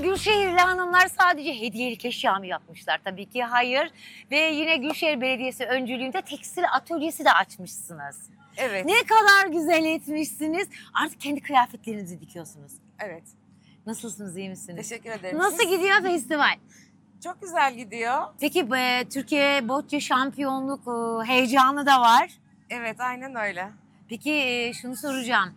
Gülşehirli hanımlar sadece hediyelik eşya mı yapmışlar? Tabii ki hayır. Ve yine Gülşehir Belediyesi öncülüğünde tekstil atölyesi de açmışsınız. Evet. Ne kadar güzel etmişsiniz. Artık kendi kıyafetlerinizi dikiyorsunuz. Evet. Nasılsınız, iyi misiniz? Teşekkür ederim. Nasıl Siz? gidiyor festival? Çok güzel gidiyor. Peki Türkiye Bocce şampiyonluk heyecanı da var. Evet, aynen öyle. Peki şunu soracağım.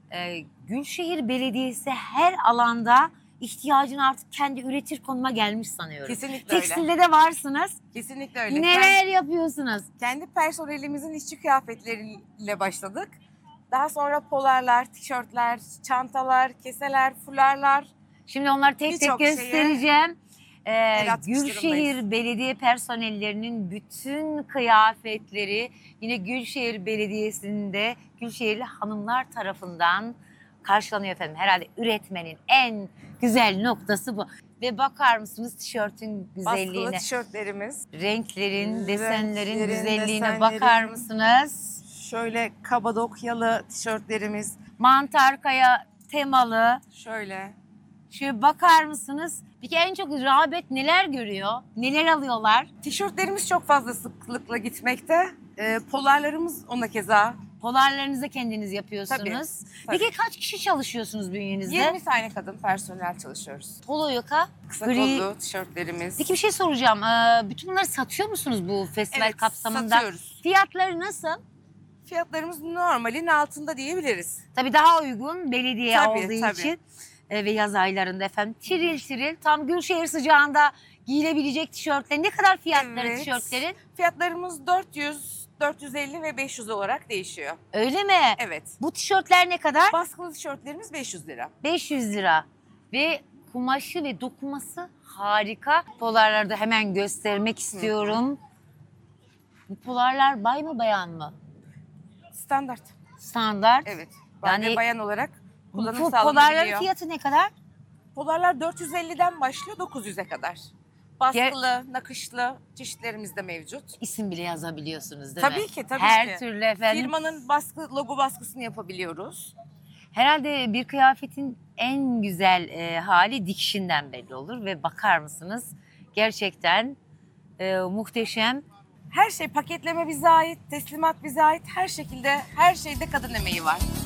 Gülşehir Belediyesi her alanda ihtiyacını artık kendi üretir konuma gelmiş sanıyorum. Kesinlikle öyle. Tekstilde de varsınız. Kesinlikle öyle. Neler yapıyorsunuz? Kendi personelimizin işçi kıyafetleriyle başladık. Daha sonra polarlar, tişörtler, çantalar, keseler, fularlar. Şimdi onları tek tek Birçok şeye göstereceğim. atmış Gülşehir durumdayız. Belediye personellerinin bütün kıyafetleri yine Gülşehir Belediyesi'nde Gülşehirli hanımlar tarafından karşılanıyor efendim. Herhalde üretmenin en güzel noktası bu. Ve bakar mısınız tişörtün Baskılı güzelliğine, tişörtlerimiz. renklerin, desenlerin Renklerin, güzelliğine bakar desenlerin. mısınız? Şöyle kabadokyalı tişörtlerimiz. Mantarkaya temalı. Şöyle. Şöyle bakar mısınız? Peki en çok rağbet neler görüyor? Neler alıyorlar? Tişörtlerimiz çok fazla sıklıkla gitmekte. Polarlarımız ona keza. Polarlarınızı kendiniz yapıyorsunuz. Tabii. Peki kaç kişi çalışıyorsunuz bünyenizde? 20 tane kadın personel çalışıyoruz. Polo yaka, Kısa gri. kollu tişörtlerimiz. Peki bir şey soracağım. Bütün bunları satıyor musunuz bu festival Evet, kapsamında? satıyoruz. Fiyatları nasıl? Fiyatlarımız normalin altında diyebiliriz. Tabii daha uygun belediye Tabii, olduğu tabii. için. Ve yaz aylarında efendim tiril tiril tam Gülşehir sıcağında giyilebilecek tişörtler. Ne kadar fiyatları Evet. tişörtlerin? Fiyatlarımız 400, 450 ve 500 olarak değişiyor. Öyle mi? Evet. Bu tişörtler ne kadar? Baskılı tişörtlerimiz 500 lira. 500 lira. Ve kumaşı ve dokuması harika. Polarları da hemen göstermek istiyorum. Bu polarlar bay mı bayan mı? Standart. Standart. Evet. Bay Yani ve bayan olarak kullanım Bu sağlanabiliyor. polarların fiyatı ne kadar? Polarlar 450'den başlıyor 900'e kadar. Baskılı, nakışlı çeşitlerimiz de mevcut. İsim bile yazabiliyorsunuz değil mi? Tabii ki, tabii Her ki. türlü efendim. Firmanın logo baskısını yapabiliyoruz. Herhalde bir kıyafetin en güzel hali dikişinden belli olur ve bakar mısınız? Gerçekten muhteşem. Her şey paketleme bize ait, teslimat bize ait. Her şekilde, her şeyde kadın emeği var.